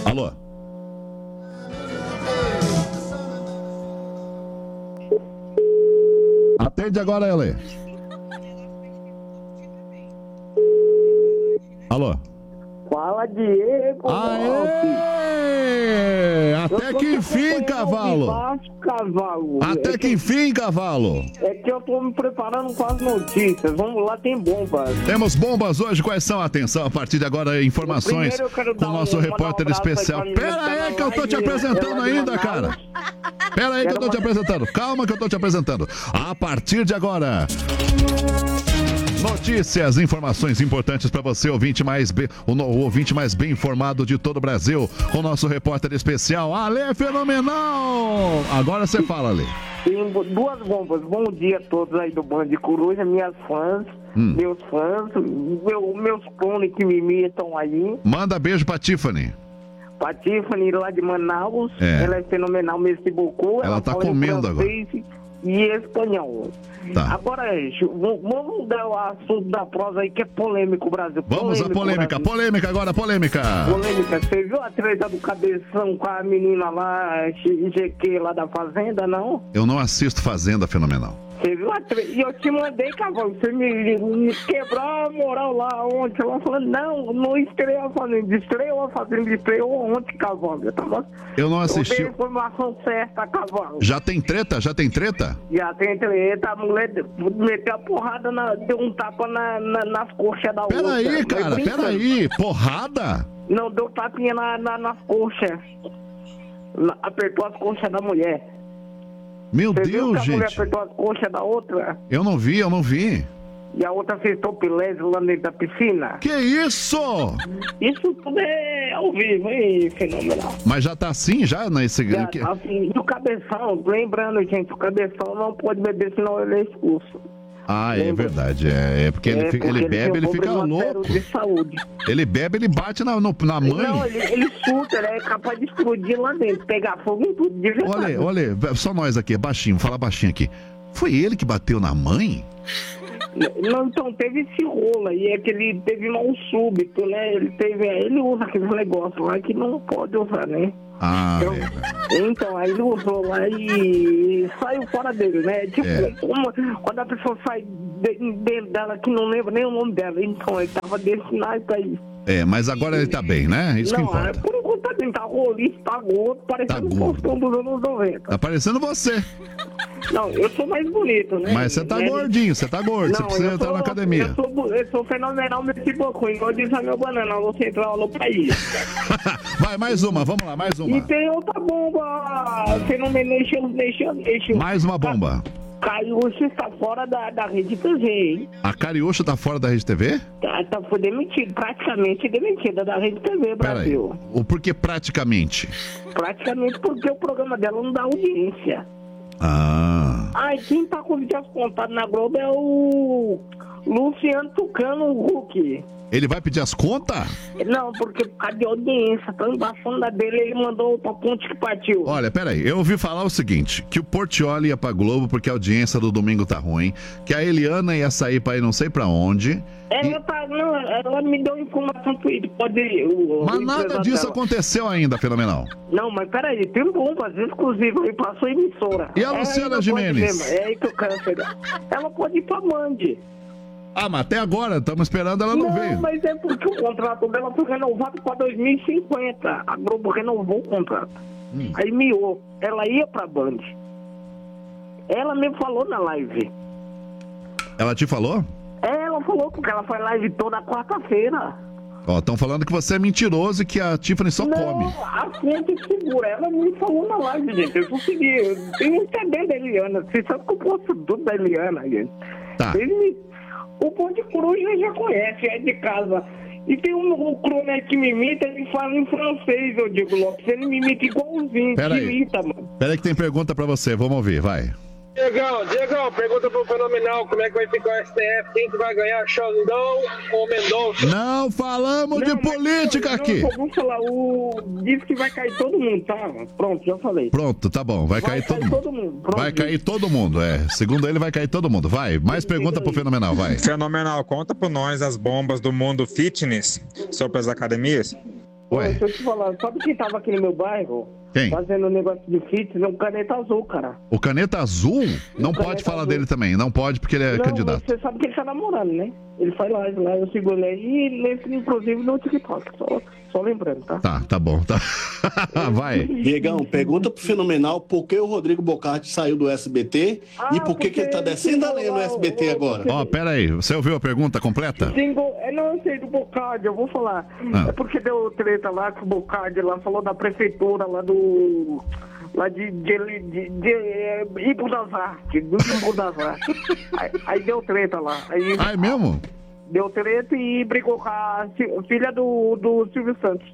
Alô? Atende agora, Ele. Alô? Fala, Diego. Aê! Até que enfim, cavalo. Até que enfim, cavalo. É que eu tô me preparando com as notícias. Vamos lá, tem bombas. Temos bombas hoje. Quais são? Atenção, a partir de agora, informações com o nosso repórter especial. Pera aí que eu tô te apresentando ainda, cara. Pera aí que eu tô te apresentando. Calma que eu tô te apresentando. A partir de agora... Notícias, informações importantes para você, o ouvinte mais bem informado de todo o Brasil, com o nosso repórter especial, Ale Fenomenal. Agora você fala, Ale. Tem duas bombas. Bom dia a todos aí do Band de Coruja, minhas fãs, meus fãs, meus clones que me imitam aí. Manda beijo pra Tiffany. Pra Tiffany lá de Manaus, ela é fenomenal, Messi Bocô. Ela tá comendo agora. E espanhol. Tá. Agora, vamos mudar o assunto da prosa aí, que é polêmico, Brasil. Vamos à polêmica. Polêmica agora, polêmica. Polêmica. Você viu a treta do Cabeção com a menina lá, GQ lá da Fazenda, não? Eu não assisto Fazenda Fenomenal. Você viu a treta? E eu te mandei, cavalo. Você me quebrou a moral lá ontem. Ela falou, não estreou a Fazenda. Estreou ontem, cavalo. Eu não assisti. Eu dei a informação certa, cavalo. Já tem treta? Já tem treta. A mulher meteu a porrada, deu um tapa nas coxas da outra. Peraí, cara, peraí. Porrada? Não, deu tapinha nas coxas. Apertou as coxas da mulher. Meu Você Deus, viu que a mulher gente. apertou as coxas da outra? Eu não vi. E a outra fez topilés lá dentro da piscina? Que isso? Isso tudo é ao vivo, hein? Fenomenal. Mas já tá assim, já? Nesse... Já tá assim. E o Cabeção, lembrando, gente, o Cabeção não pode beber, senão ele é expulso. Ah, é verdade. É porque ele bebe, ele fica louco. De saúde. Ele bebe, ele bate na mãe. Não, ele surta, ele é capaz de explodir lá dentro, pegar fogo em tudo. De verdade. Olha, só nós aqui, baixinho, fala baixinho aqui. Foi ele que bateu na mãe? Não, então teve esse rolo aí, é que ele teve mal súbito, né? Ele usa aquele negócio lá que não pode usar, né? Ah, então, aí ele usou lá e saiu fora dele, né? Tipo, quando a pessoa sai dentro dela que não lembra nem o nome dela, então ele tava desse naipe aí. Mas agora ele tá bem, né? Isso que importa. Por enquanto tá bem, tá roliço, tá gordo, parecendo um postão dos anos 90. Tá parecendo você. Não, eu sou mais bonito, né? Mas você tá gordinho, você tá gordo, não, você precisa entrar na academia. Eu sou fenomenal nesse pouco, igual diz a meu banana, você entrar no país. Vai, mais uma, vamos lá, mais uma. E tem outra bomba, fenomenal. Mais uma bomba. Cariúcha está fora da Rede TV, hein? A Cariúcha tá fora da Rede TV? Foi demitido, praticamente demitida da Rede TV, Brasil. O porquê praticamente? Praticamente porque o programa dela não dá audiência. E quem tá com o vídeo contado na Globo é o Luciano Tucano Huck. Ele vai pedir as contas? Não, porque por causa de audiência, tá embaixando da dele, ele mandou pra ponte que partiu. Olha, peraí, eu ouvi falar o seguinte, que o Portiolli ia pra Globo porque a audiência do domingo tá ruim, que a Eliana ia sair pra ir não sei pra onde. Ela me deu informação que pode ir. Mas nada disso aconteceu ainda, Fenomenal. Não, mas peraí, tem bombas exclusivas aí pra sua emissora. E a Luciana Gimenez? É aí que eu quero chegar. Ela pode ir pra Band. Mas até agora, estamos esperando, ela não veio. Não, mas é porque o contrato dela foi renovado para 2050. A Globo renovou o contrato. Aí miou. Ela ia pra Band. Ela me falou na live. Ela te falou? Ela falou, porque ela faz live toda quarta-feira. Estão falando que você é mentiroso e que a Tiffany só come. Não, a fonte segura. Ela me falou na live, gente. Eu consegui. Tem um CD da Eliana. Você sabe que eu posto tudo da Eliana, gente. Tá. O Pão de Coruja já conhece, é de casa. E tem um crone que me imita, ele fala em francês, eu digo, Lopes. Ele me imita igualzinho, imita, mano. Peraí que tem pergunta pra você, vamos ouvir, vai. Diegão, pergunta pro Fenomenal, como é que vai ficar o STF, quem que vai ganhar, Xandão ou Mendonça? Não falamos de política aqui. Vamos falar, diz que vai cair todo mundo, tá? Pronto, já falei. Pronto, tá bom, vai cair todo mundo. Pronto, vai cair todo mundo, segundo ele vai cair todo mundo, vai. Mais pergunta pro Fenomenal, vai. Fenomenal, conta pra nós as bombas do mundo fitness sobre as academias. Ué. Deixa eu te falar, sabe quem tava aqui no meu bairro? Quem? Fazendo um negócio de fitness, é um Caneta Azul, cara. O Caneta Azul? Não Caneta pode falar Azul. dele também. Não pode porque ele é Não, candidato. Você sabe que ele tá namorando, né? Ele faz live lá, eu sigo ele aí, inclusive no TikTok. Só lembrando, tá? Tá bom, tá. Vai. Diegão, pergunta pro Fenomenal por que o Rodrigo Bocardi saiu do SBT e por que ele tá descendo a lenha no SBT agora. Ó, pera aí. Você ouviu a pergunta completa? Não, eu sei do Bocardi, eu vou falar. Ah. É porque deu treta lá que o Bocardi lá falou da prefeitura lá do... Lá de Ibo das Artes, do Ibo das Artes. Aí deu treta lá. Aí, Ah, é mesmo? deu treta e brigou com a filha do Silvio Santos.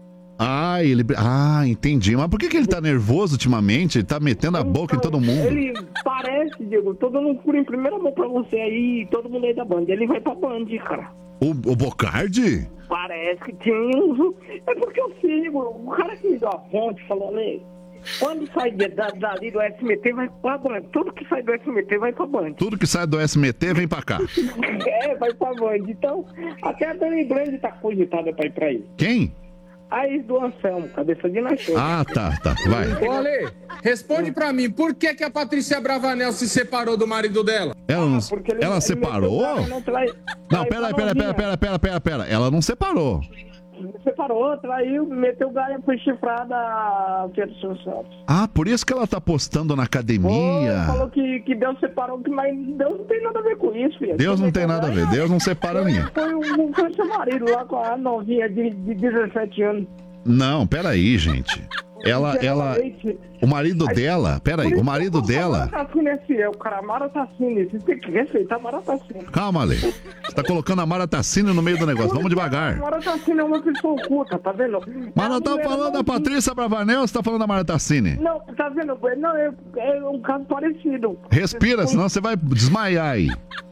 Entendi. Mas por que ele tá nervoso ultimamente? Ele tá metendo a boca em todo mundo. Ele parece, Diego, tô dando um furo em primeira mão pra você aí, todo mundo aí da Band. Ele vai pra Band, cara. O Bocardi? Parece que tem uns... É porque eu sigo, o cara que me deu a fonte falou, né? Quando sai dali do SMT, vai pra Band. Tudo que sai do SMT vai pra Band. Tudo que sai do SMT vem pra cá. Vai pra Band. Então, até a Dani Brandi tá cogitada pra ir pra aí. Quem? A ex do Anselmo, cabeça de nascer. Ah, tá. Vai. Ô, Ale, responde pra mim, por que a Patrícia Bravanel se separou do marido dela? Ela separou? Não, pera. Ela não separou. Separou, traiu, meteu o galho, foi chifrada a Pedro Santos. Ah, por isso que ela tá postando na academia. Falou que Deus separou, mas Deus não tem nada a ver com isso, filho. Deus não tem nada a ver, Deus não separa ninguém. Foi seu marido lá com a novinha de 17 anos. Não, peraí, gente. O marido dela, peraí, o marido dela... Mara Tassini é o cara, Mara Tassini, você tem que respeitar a Mara Tassini. Calma, Ale. Você tá colocando a Mara Tassini no meio do negócio, vamos devagar. A Mara Tassini é uma pessoa oculta, tá vendo? Mas não tá falando da Patrícia Bravanel, você tá falando da Mara Tassini? Não, tá vendo? Não, é um caso parecido. Respira, senão você vai desmaiar aí.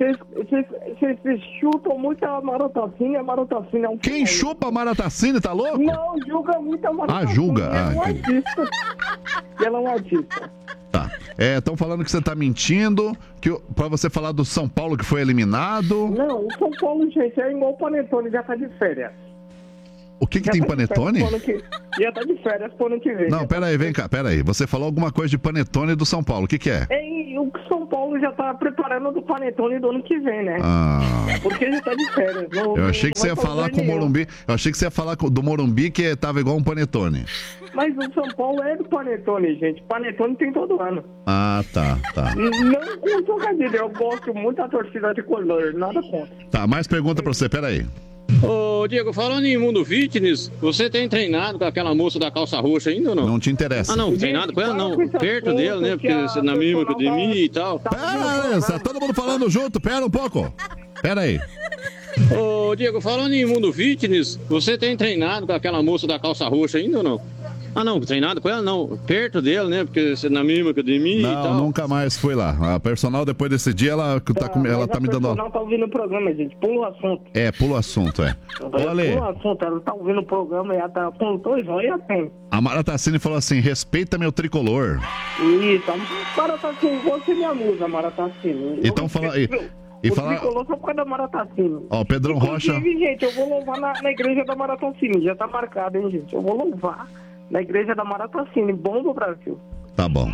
Vocês chutam muito a Mara Tassini é um... Quem chupa a Mara Tassini, tá louco? Não, julga muito a Mara Tassini. Julga? Ela é um artista. Ela é um artista. Tá. Estão falando que você tá mentindo, pra você falar do São Paulo que foi eliminado. Não, o São Paulo, gente, é igual o Panetone, já tá de férias. O que tem Panetone? Já tá de férias pro ano que vem. Não, peraí, vem cá, peraí. Você falou alguma coisa de Panetone do São Paulo, o que é? O São Paulo já tá preparando do Panetone do ano que vem, né? Porque já tá de férias. Eu achei que você ia falar com o Morumbi. Eu achei que você ia falar do Morumbi que tava igual um Panetone. Mas o São Paulo é do Panetone, gente. Panetone tem todo ano. Ah, tá. Não com trocadilho, eu gosto muito da torcida tricolor, nada contra. Tá, mais pergunta pra você, peraí. Ô, Diego, falando em mundo fitness, você tem treinado com aquela moça da calça roxa ainda ou não? Não te interessa. Ah, não, treinado com ela não. Perto dele, né? Porque você na mesma academia e tal. Pera, tá todo mundo falando junto, pera um pouco. Pera aí. Ô, Diego, falando em mundo fitness, você tem treinado com aquela moça da calça roxa ainda ou não? Ah, não, treinado com ela não. Perto dele, né? Porque você na mesma academia e tal. Não, nunca mais fui lá. A personal, depois desse dia, ela tá me dando... Ela tá ouvindo o programa, gente. Pula o assunto. Pula o assunto, Olha, pula o assunto. Ela tá ouvindo o programa e ela tá com 2 olhos e tem. A Mara Tassini falou assim, respeita meu tricolor. Isso, a Mara Tassini, você me amusa, Mara Tassini. Então fala aí. O tricolor só por causa da Mara Tassini. Ó, Pedrão Rocha... Inclusive, gente, eu vou louvar na igreja da Mara Tassini. Já tá marcado, hein, gente? Eu vou louvar na igreja da Mara Tassini. Bom do Brasil. Tá bom.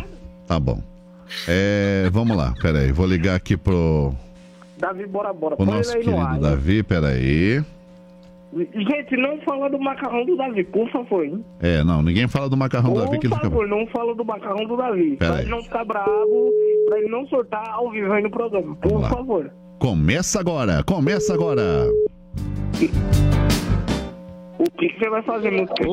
Vamos lá, peraí. Vou ligar aqui pro... Davi, bora. O nosso querido Davi, peraí. Gente, não fala do macarrão do Davi, por favor, hein? Não, ninguém fala do macarrão do Davi. Por favor, não fala do macarrão do Davi. Pra ele não ficar bravo, pra ele não soltar ao vivo aí no programa. Por favor. Começa agora. O que você vai fazer, meu filho?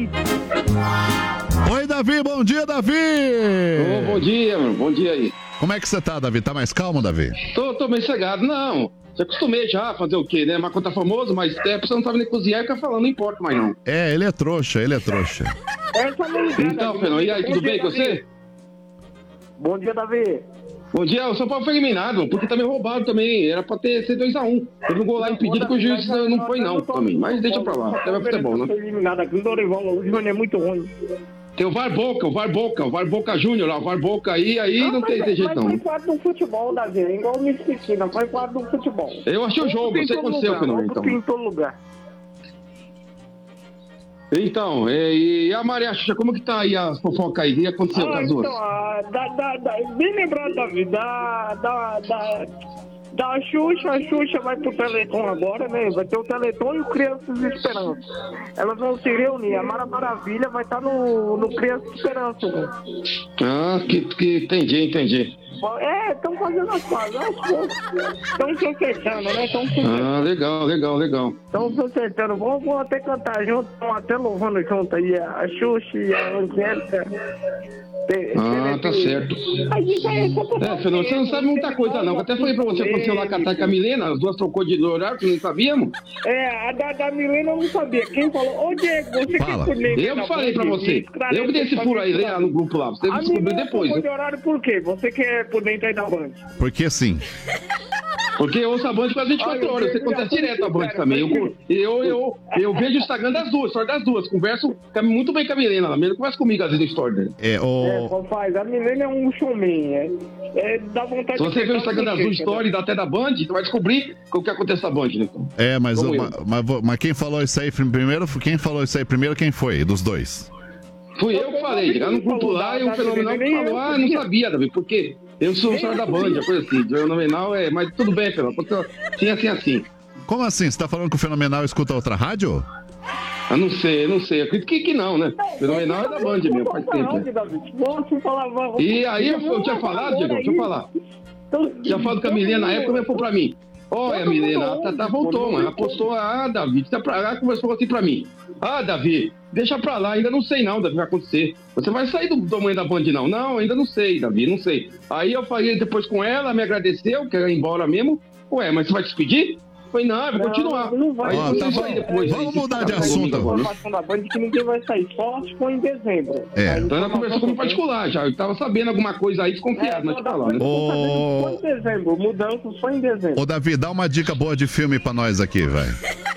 Oi, Davi, bom dia, Davi! Bom dia, mano, bom dia aí. Como é que você tá, Davi? Tá mais calmo, Davi? Tô meio cegado, não. Já acostumei já a fazer o quê, né? Mas quando tá famoso, mas a pessoa não sabe nem cozinhar e fica falando, não importa mais não. Ele é trouxa. Então, Fernando, e aí, tudo bem com você? Bom dia, Davi. Bom dia, o São Paulo foi eliminado, porque tá meio roubado também. Era pra ser 2-1. Teve um gol lá impedido que o juiz não foi não também. Mas deixa pra lá, até vai futebol, né? Foi eliminado aqui, o Dorival, o Júnior é muito ruim. Tem o Varboca Júnior lá, o Varboca aí não tem jeito não. Mas foi parte do futebol, Davi, é igual o Miss Cristina, foi parte do futebol. Eu achei o jogo, eu sei o que aconteceu, Fernando, então. Em todo lugar. Então, e a Maria Xuxa, como que tá aí a fofoca aí? O que aconteceu com as duas? Então, bem lembrado, Davi, da Xuxa, a Xuxa vai pro Teleton agora, né? Vai ter o Teleton e o Crianças Esperança. Elas vão se reunir. A Mara Maravilha vai estar no Crianças Esperança, né? Ah, que entendi. Estão fazendo as pazes. Estão se acertando, né? Ah, legal. Estão se acertando. Vão até cantar junto, estão até louvando junto aí. A Xuxa e a Angélica. Tá certo. Fernando, você não sabe muita coisa, não. Eu até falei pra você, aconteceu lá cantar com a Milena, as duas trocou de horário, que não sabíamos. A da Milena eu não sabia. Quem falou? Ô, Diego, você que é por dentro. Eu falei pra você. Eu que dei esse furo aí lá no grupo lá. Você descobriu depois. Trocou de horário por quê? Você que é por dentro aí da Band. Porque sim. Porque eu ouço a Band quase 24 horas, você acontece direto a Band também. Eu vejo o Instagram das duas, história das duas. Converso muito bem com a Milena, a Milena conversa comigo às vezes no story dele. Rapaz, a Milena é um showman, dá vontade. Se você ver o Instagram das duas stories até da Band, você vai descobrir o que acontece na Band, né? Mas quem falou isso aí primeiro? Quem falou isso aí primeiro? Quem foi? Dos dois? Fui eu que falei, chegar no grupo lá e o Fenomenal falou, não sabia, Davi, porque eu sou o da Band, coisa assim, o Fenomenal mas tudo bem, Fenomenal, assim. Como assim? Você tá falando que o Fenomenal escuta outra rádio? Eu não sei, acredito que não, né? O Fenomenal é da Band mesmo, faz tempo. E aí eu tinha falado, Diego, deixa eu falar. Tinha falado com a Milena na época, ela falou pra mim, olha, a Milena, voltou, mano, ela postou, Davi, tá pra lá, conversou assim pra mim. Davi, deixa pra lá, ainda não sei não, Davi, vai acontecer. Você vai sair do tamanho da Band, não? Não, ainda não sei, Davi, não sei. Aí eu falei depois com ela, me agradeceu, que ela ia embora mesmo. Mas você vai despedir? Eu falei, não, eu vou continuar. Não vai. Vamos mudar de assunto. A informação da Band que ninguém vai sair, só se for em dezembro. Então ela conversou comigo particular já, eu tava sabendo alguma coisa aí desconfiado, mas pra lá, né? Só em dezembro, mudança só em dezembro. Ô, Davi, dá uma dica boa de filme pra nós aqui, velho.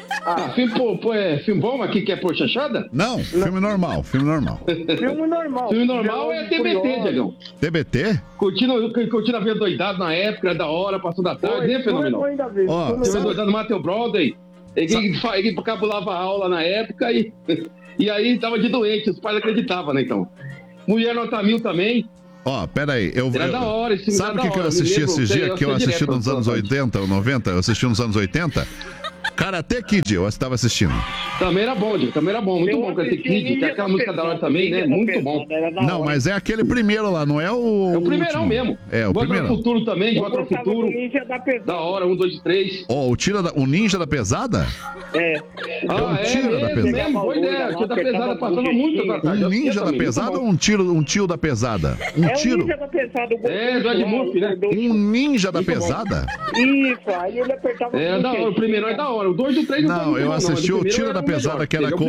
Filme bom aqui que é por chanchada? Não, filme normal. Filme normal. Filme normal é TBT, Diegão. TBT? Curtindo a Vida Doidado na época, era da hora, passou da tarde, né, Fenomenal? Vida Doidado no Matthew Brody, ele cabulava a aula na época e aí tava de doente, os pais acreditavam, né, então. Mulher Nota 1000 também. Pera aí, era da hora, esse sabe o que eu assisti esses dias? Que eu assisti nos anos 80 ou 90? Eu assisti nos anos 80. Karate Kid, eu estava assistindo. Também era bom, muito bom Karate Kid, tem aquela música da hora também, né? Muito bom. Não, mas é aquele primeiro lá, não é o. É o primeirão mesmo. O primeiro. Bota Futuro também, Bota Futuro. Da hora, 1, 2, 3. O Ninja da Pesada? O Tiro da Pesada. Mesmo, boa ideia, o Tiro da Pesada passava muito na tarde. Um Ninja da Pesada ou um tio da Pesada? Um tiro. Um Ninja da Pesada. Do Ed Murphy, né? Um Ninja da Pesada? Isso, aí ele apertava. Da hora, o primeiro é da hora. O 2 e o 3 não, eu assisti o Tiro da Pesada, que era com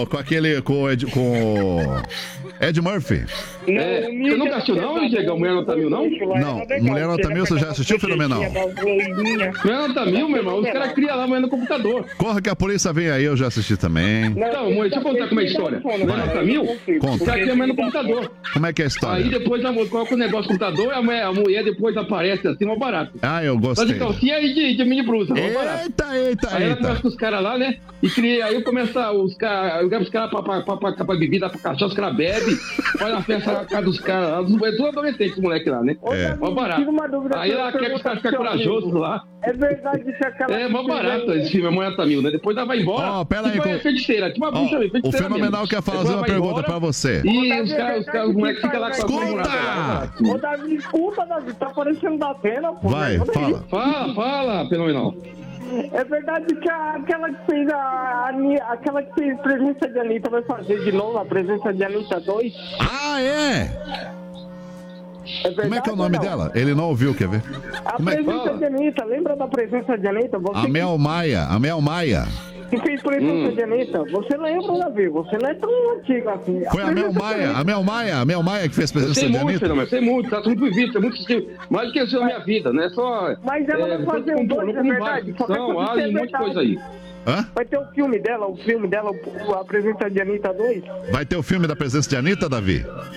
Ed Murphy. Você nunca assistiu não, Diego? Mulher Nota 1000, não? Não, Mulher Nota 1000 você já assistiu, Fenomenal? Mulher Nota 1000, meu irmão, os caras criam lá amanhã no computador. Corra que a polícia vem aí, eu já assisti também. Então, mãe, deixa eu contar como é a história. Mulher Nota 1000, os caras criam amanhã no computador. Como é que é a história? Aí depois coloca o negócio no computador, a mulher depois aparece assim, mal barato. Eu gostei. Só de calcinha e de mini blusa, mal barato. Eita. Aí ela conversa com os caras lá, né? Aí começa os caras pra bebida, pra cachaça, os caras bebem, faz uma festa na casa dos caras, é tudo adolescente esse moleque lá, né? Mó barato. Aí ela quer que os caras fiquem corajosos lá. É verdade que aquela. Mó barato esse filme, é Mulher Nota 1000, né? Depois ela vai embora. Pera aí, é feiticeira, tipo uma bruxa aí, feiticeira. O Fenomenal quer fazer uma pergunta pra você. E os moleques ficam lá com a namorada. Ô, Davi, escuta, Davi, tá parecendo da pena, pô. Vai, fala. Fala, Fenomenal. É verdade que aquela que fez Presença de Anitta vai fazer de novo a Presença de Anitta 2? É? É verdade, como é que é o nome dela? Ele não ouviu, quer ver? Presença de Anitta, lembra da Presença de Anitta? A Mel Maia. Que fez Presença de Anitta. Você lembra, Davi? Você não é tão antigo assim. Foi a Mel Maia que fez Presença de Anitta? Eu sei muito, tá muito vivido, é muito assistido. Mais do que a minha vida, né? Só. Mas ela vai fazer um dois, é verdade. Um monte de coisa aí. Vai ter o filme dela, a Presença de Anitta 2? Vai ter o filme da Presença de Anitta, Davi?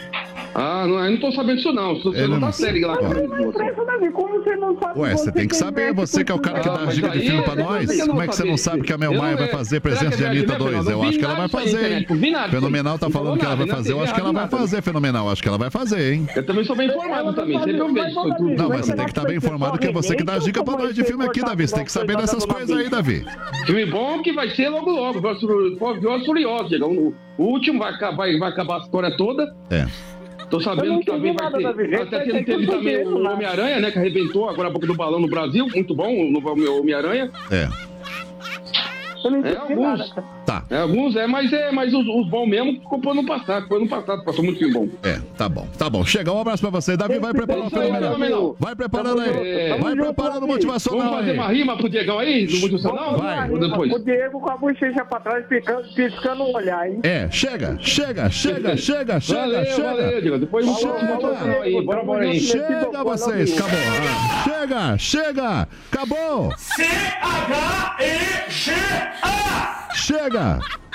Ah, não tô sabendo disso não. Você não tá sério lá. Como você não sabe? Ué, você tem que saber, você que é o cara que dá as dicas de filme pra nós. Como é que você não sabe que a Mel Maia vai fazer Presença de Anitta 2? Eu acho que ela vai fazer, hein? Fenomenal tá falando que ela vai fazer, eu acho que ela vai fazer, Fenomenal. Acho que ela vai fazer, hein? Eu também sou bem informado também, sempre eu vejo. Não, mas você tem que estar bem informado que é você que dá as dicas pra nós de filme aqui, Davi. Você tem que saber dessas coisas aí, Davi. Filme bom que vai ser logo. Velozes e Furiosos, Diegão. O último vai acabar a história toda. É. Tô sabendo que também vai ter. Até teve também o Homem-Aranha, né? Que arrebentou agora a boca do balão no Brasil. Muito bom o novo Homem-Aranha. É. Alguns. Tá. Mas os bons mesmo ficou pro ano passado. Passou muito filme bom. Tá bom. Chega, um abraço pra você. Davi, vai preparar o Fenomenal. Vai preparando aí. Vai preparando o motivacional. Vamos fazer uma rima pro Diegão aí? Do motivacional? Vai. O Diego com a bochecha pra trás, piscando o olhar, hein? Chega. Valeu, Diego. Depois vamos motivacional aí. Bora aí. Chega vocês, acabou. Chega. Acabou. CHEGA!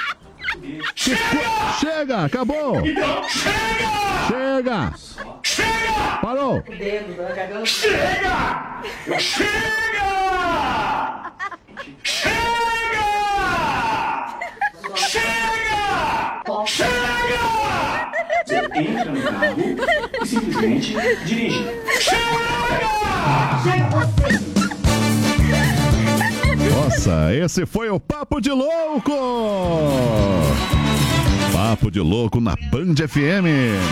Chega, acabou! Então Chega! Parou! Chega! Você entra no carro e simplesmente dirige. Chega! Nossa, esse foi o Papo de Louco! Papo de Louco na Band FM.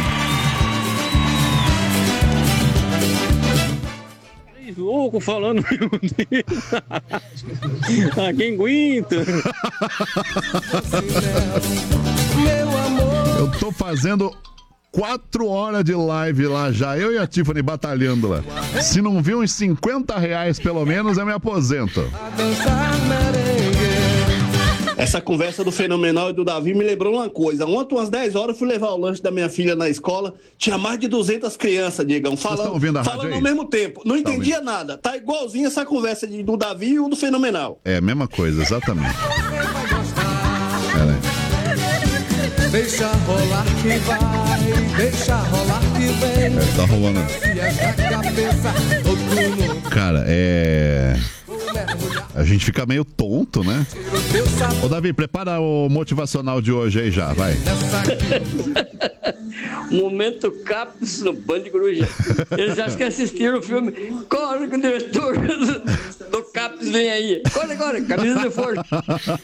Louco falando, meu Deus. Quem aguenta? Eu tô fazendo 4 horas de live lá já, eu e a Tiffany batalhando lá. Se não vir uns R$50 pelo menos, eu me aposento. Essa conversa do Fenomenal e do Davi me lembrou uma coisa. Ontem, umas 10 horas, eu fui levar o lanche da minha filha na escola. Tinha mais de 200 crianças, Diegão, falando ao mesmo tempo. Não entendia nada. Tá igualzinho essa conversa do Davi e o do Fenomenal. É a mesma coisa, exatamente. Deixa rolar que vai, deixa rolar que vem. Tá rolando. Cara, a gente fica meio tonto, né? Ô, Davi, prepara o motivacional de hoje aí já, vai. Momento Caps no Band Coruja. Eles acham que assistiram o filme. Corre que o diretor do Caps vem aí. Corre, camisa de força.